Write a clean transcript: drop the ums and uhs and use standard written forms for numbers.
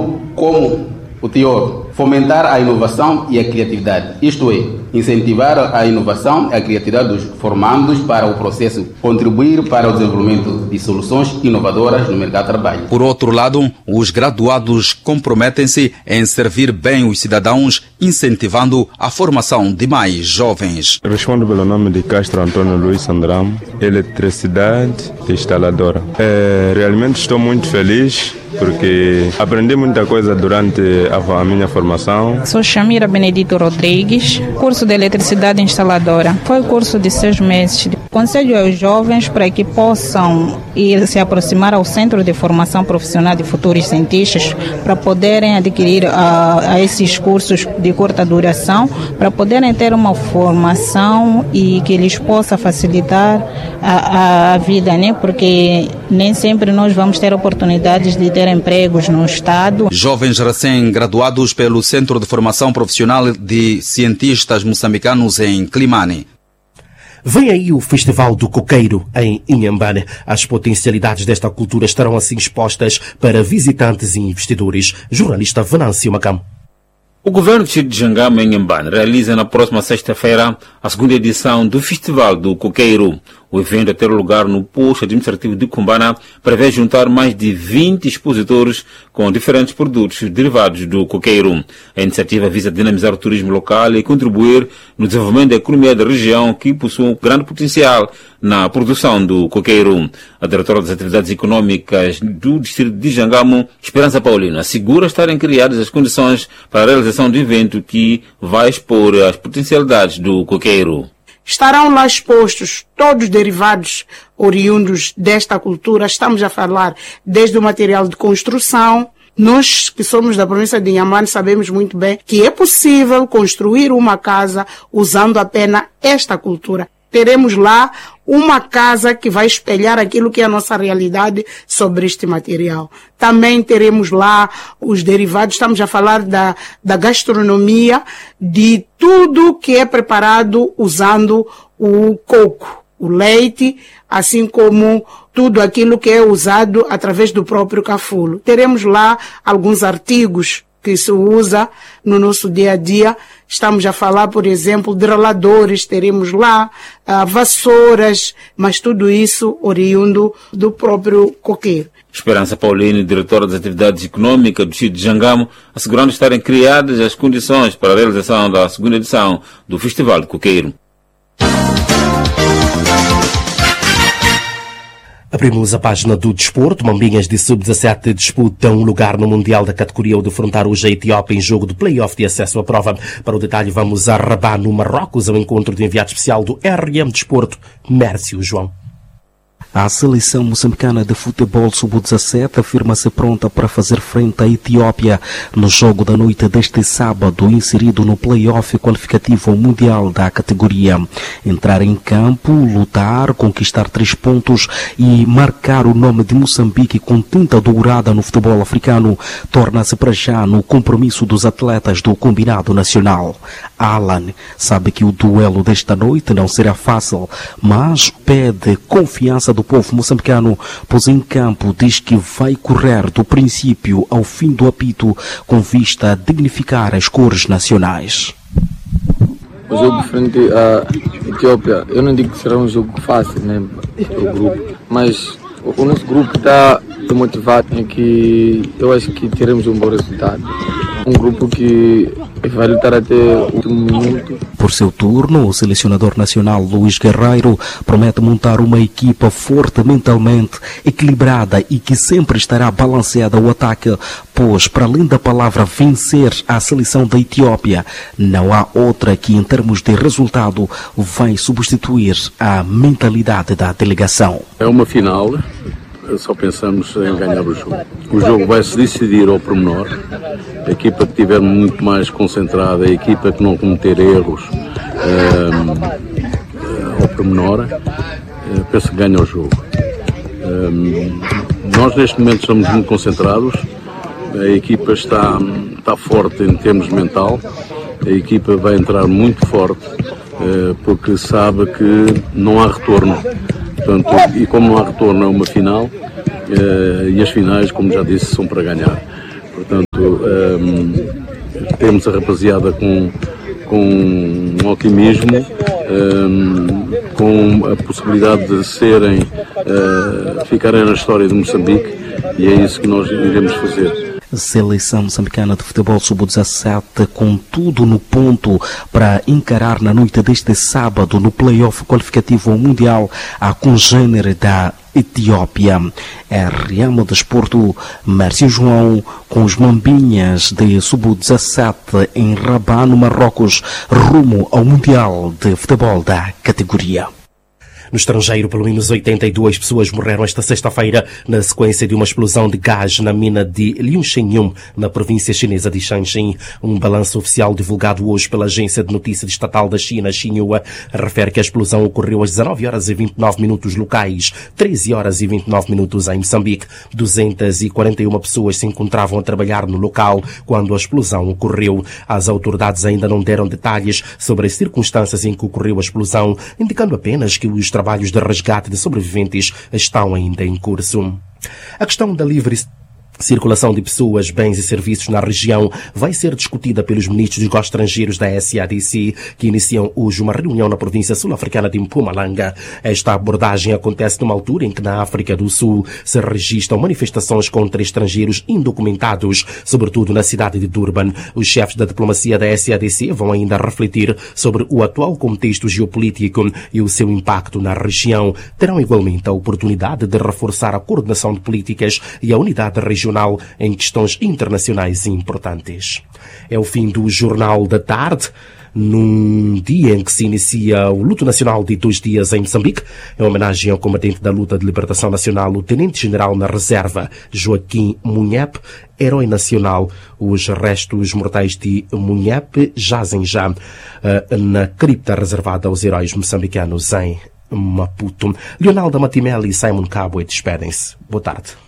tendo como o teor fomentar a inovação e a criatividade, isto é, incentivar a inovação e a criatividade dos formandos para o processo, contribuir para o desenvolvimento de soluções inovadoras no mercado de trabalho. Por outro lado, os graduados comprometem-se em servir bem os cidadãos, incentivando a formação de mais jovens. Respondo pelo nome de Castro Antônio Luiz Sandramo, eletricidade e instaladora. Realmente estou muito feliz porque aprendi muita coisa durante a minha formação. Sou Chamira Benedito Rodrigues, curso de eletricidade instaladora. Foi curso de 6 meses. Aconselho aos jovens para que possam ir se aproximar ao Centro de Formação Profissional de Futuros Cientistas para poderem adquirir a esses cursos de curta duração, para poderem ter uma formação e que lhes possa facilitar a vida, né? Porque nem sempre nós vamos ter oportunidades de ter empregos no Estado. Jovens recém-graduados pelo Centro de Formação Profissional de Cientistas Moçambicanos em Climane. Vem aí o Festival do Coqueiro em Inhambane. As potencialidades desta cultura estarão assim expostas para visitantes e investidores. Jornalista Venâncio Macam. O governo do distrito de Jangama, em Inhambane, realiza na próxima sexta-feira a segunda edição do Festival do Coqueiro. O evento a ter lugar no posto administrativo de Cumbana prevê juntar mais de 20 expositores com diferentes produtos derivados do coqueiro. A iniciativa visa dinamizar o turismo local e contribuir no desenvolvimento da economia da região, que possui um grande potencial na produção do coqueiro. A diretora das atividades econômicas do distrito de Jangamo, Esperança Paulino, assegura estarem criadas as condições para a realização do evento que vai expor as potencialidades do coqueiro. Estarão lá expostos todos os derivados oriundos desta cultura. Estamos a falar desde o material de construção. Nós que somos da província de Inhambane sabemos muito bem que é possível construir uma casa usando apenas esta cultura. Teremos lá uma casa que vai espelhar aquilo que é a nossa realidade sobre este material. Também teremos lá os derivados, estamos a falar da gastronomia, de tudo que é preparado usando o coco, o leite, assim como tudo aquilo que é usado através do próprio cafulo. Teremos lá alguns artigos que se usa no nosso dia a dia. Estamos a falar, por exemplo, de raladores, teremos lá vassouras, mas tudo isso oriundo do próprio coqueiro. Esperança Paulino, diretora das atividades econômicas do distrito de Jangamo, assegurando estarem criadas as condições para a realização da segunda edição do Festival do Coqueiro. Abrimos a página do desporto. Mambinhas de sub-17 disputam um lugar no Mundial da categoria ao defrontar hoje a Etiópia em jogo de play-off de acesso à prova. Para o detalhe, vamos a Rabat, no Marrocos, ao encontro do enviado especial do RM Desporto, Mércio João. A seleção moçambicana de futebol sub-17 afirma-se pronta para fazer frente à Etiópia no jogo da noite deste sábado, inserido no play-off qualificativo ao Mundial da categoria. Entrar em campo, lutar, conquistar 3 pontos e marcar o nome de Moçambique com tinta dourada no futebol africano torna-se para já no compromisso dos atletas do combinado nacional. Alan sabe que o duelo desta noite não será fácil, mas pede confiança do povo moçambicano, pois em campo diz que vai correr do princípio ao fim do apito com vista a dignificar as cores nacionais. O jogo frente à Etiópia, eu não digo que será um jogo fácil, né, para o grupo, mas o nosso grupo está motivado em que eu acho que teremos um bom resultado. Um grupo que vai lutar até o último minuto. Por seu turno, o selecionador nacional Luís Guerreiro promete montar uma equipa forte mentalmente, equilibrada e que sempre estará balanceada ao ataque, pois, para além da palavra vencer a seleção da Etiópia, não há outra que, em termos de resultado, vai substituir a mentalidade da delegação. É uma final. Só pensamos em ganhar o jogo. O jogo vai se decidir ao pormenor. A equipa que estiver muito mais concentrada, a equipa que não cometer erros ao pormenor, penso que ganha o jogo. Nós neste momento estamos muito concentrados. A equipa está forte em termos mental. A equipa vai entrar muito forte porque sabe que não há retorno. Portanto, e como não há retorno, é uma final, e as finais, como já disse, são para ganhar. Portanto, temos a rapaziada com um otimismo, com a possibilidade de ficarem na história de Moçambique, e é isso que nós iremos fazer. Seleção moçambicana de futebol sub-17 com tudo no ponto para encarar na noite deste sábado no play-off qualificativo ao Mundial a congênere da Etiópia. RM Desporto, Mércio João, com os Mambinhas de sub-17 em Rabat, no Marrocos, rumo ao Mundial de Futebol da categoria. No estrangeiro, pelo menos 82 pessoas morreram esta sexta-feira na sequência de uma explosão de gás na mina de Liunshenyun, na província chinesa de Shanxi. Um balanço oficial divulgado hoje pela agência de notícias estatal da China, Xinhua, refere que a explosão ocorreu às 19 horas e 29 minutos locais, 13 horas e 29 minutos em Moçambique. 241 pessoas se encontravam a trabalhar no local quando a explosão ocorreu. As autoridades ainda não deram detalhes sobre as circunstâncias em que ocorreu a explosão, indicando apenas que os trabalhos de resgate de sobreviventes estão ainda em curso. A questão da livre circulação de pessoas, bens e serviços na região vai ser discutida pelos ministros dos negócios estrangeiros da SADC, que iniciam hoje uma reunião na província sul-africana de Mpumalanga. Esta abordagem acontece numa altura em que na África do Sul se registram manifestações contra estrangeiros indocumentados, sobretudo na cidade de Durban. Os chefes da diplomacia da SADC vão ainda refletir sobre o atual contexto geopolítico e o seu impacto na região. Terão igualmente a oportunidade de reforçar a coordenação de políticas e a unidade regional em questões internacionais importantes. É o fim do Jornal da Tarde, num dia em que se inicia o luto nacional de 2 dias em Moçambique, em homenagem ao combatente da luta de libertação nacional, o tenente-general na reserva, Joaquim Munhep, herói nacional. Os restos mortais de Munhep jazem já na cripta reservada aos heróis moçambicanos em Maputo. Leonardo Matimeli e Simon Cabo despedem-se. Boa tarde.